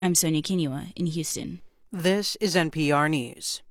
I'm Sonia Kinua in Houston. This is NPR News.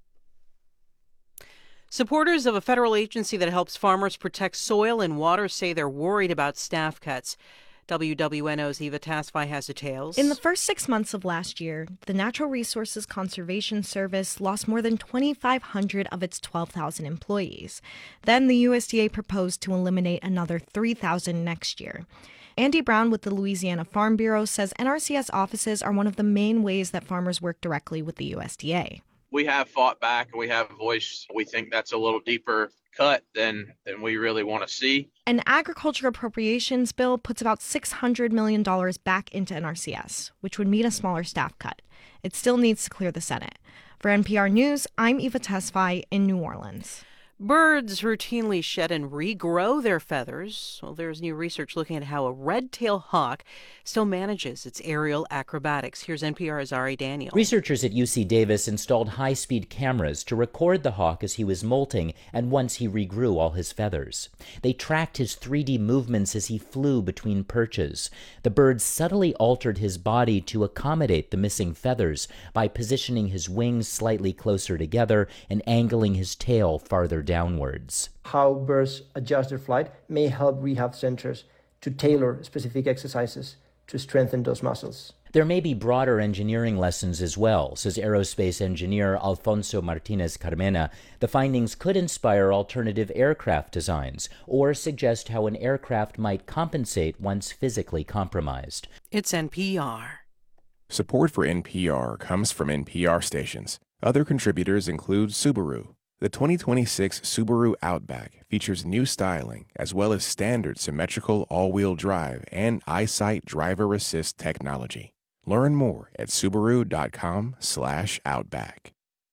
Supporters of a federal agency that helps farmers protect soil and water say they're worried about staff cuts. WWNO's Eva Tasfai has details. In the first 6 months of last year, the Natural Resources Conservation Service lost more than 2,500 of its 12,000 employees. Then the USDA proposed to eliminate another 3,000 next year. Andy Brown with the Louisiana Farm Bureau says NRCS offices are one of the main ways that farmers work directly with the USDA. We have fought back and we have voiced. We think that's a little deeper cut than we really want to see. An agriculture appropriations bill puts about $600 million back into NRCS, which would mean a smaller staff cut. It still needs to clear the Senate. For NPR News, I'm Eva Tesfaye in New Orleans. Birds routinely shed and regrow their feathers. Well, there's new research looking at how a red-tailed hawk still manages its aerial acrobatics. Here's NPR's Ari Daniel. Researchers at UC Davis installed high-speed cameras to record the hawk as he was molting and once he regrew all his feathers. They tracked his 3D movements as he flew between perches. The bird subtly altered his body to accommodate the missing feathers by positioning his wings slightly closer together and angling his tail farther downwards. How birds adjust their flight may help rehab centers to tailor specific exercises to strengthen those muscles. There may be broader engineering lessons as well, says aerospace engineer Alfonso Martinez Carmena. The findings could inspire alternative aircraft designs or suggest how an aircraft might compensate once physically compromised. It's NPR. Support for NPR comes from NPR stations. Other contributors include Subaru. The 2026 Subaru Outback features new styling as well as standard symmetrical all-wheel drive and EyeSight driver assist technology. Learn more at Subaru.com/Outback.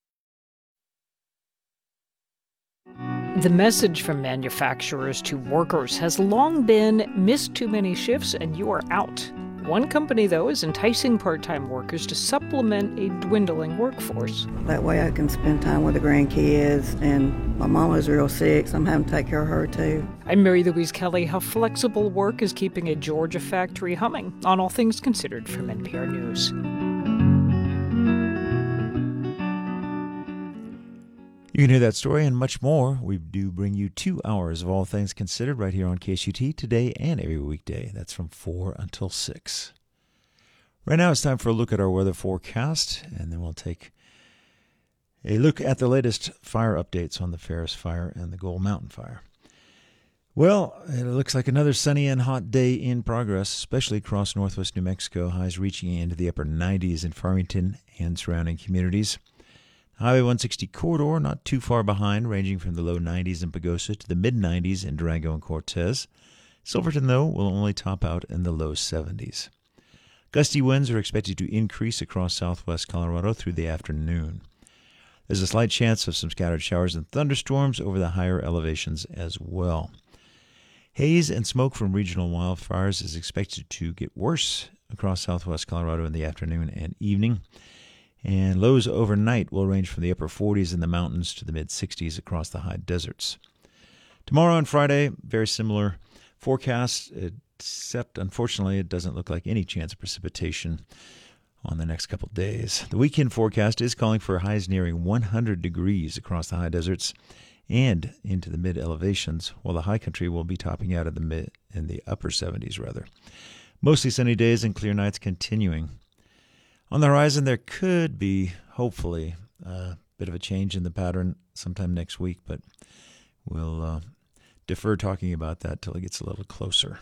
The message from manufacturers to workers has long been, miss too many shifts and you are out. One company, though, is enticing part-time workers to supplement a dwindling workforce. That way I can spend time with the grandkids, and my mama's real sick, so I'm having to take care of her, too. I'm Mary Louise Kelly. How flexible work is keeping a Georgia factory humming on All Things Considered from NPR News. You can hear that story and much more. We do bring you 2 hours of All Things Considered right here on KSUT today and every weekday. That's from 4 until 6. Right now it's time for a look at our weather forecast, and then we'll take a look at the latest fire updates on the Ferris Fire and the Gold Mountain Fire. Well, it looks like another sunny and hot day in progress, especially across northwest New Mexico, highs reaching into the upper 90s in Farmington and surrounding communities. Highway 160 corridor not too far behind, ranging from the low 90s in Pagosa to the mid-90s in Durango and Cortez. Silverton, though, will only top out in the low 70s. Gusty winds are expected to increase across southwest Colorado through the afternoon. There's a slight chance of some scattered showers and thunderstorms over the higher elevations as well. Haze and smoke from regional wildfires is expected to get worse across southwest Colorado in the afternoon and evening. And lows overnight will range from the upper 40s in the mountains to the mid-60s across the high deserts. Tomorrow and Friday, very similar forecast, except unfortunately it doesn't look like any chance of precipitation on the next couple of days. The weekend forecast is calling for highs nearing 100 degrees across the high deserts and into the mid-elevations, while the high country will be topping out in the upper 70s rather. Mostly sunny days and clear nights continuing. On the horizon, there could be, hopefully, a bit of a change in the pattern sometime next week, but we'll defer talking about that till it gets a little closer.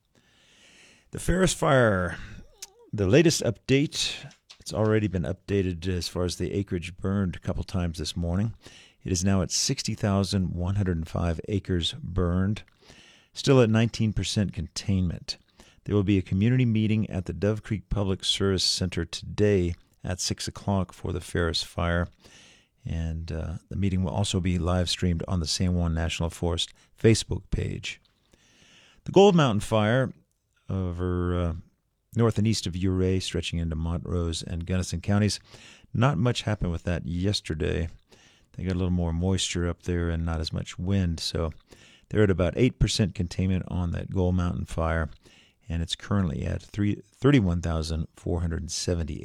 The Ferris Fire, the latest update, it's already been updated as far as the acreage burned a couple times this morning. It is now at 60,105 acres burned, still at 19% containment. There will be a community meeting at the Dove Creek Public Service Center today at 6 o'clock for the Ferris Fire. And the meeting will also be live streamed on the San Juan National Forest Facebook page. The Gold Mountain Fire over north and east of Ouray, stretching into Montrose and Gunnison counties. Not much happened with that yesterday. They got a little more moisture up there and not as much wind, so they're at about 8% containment on that Gold Mountain Fire. and it's currently at 31,478.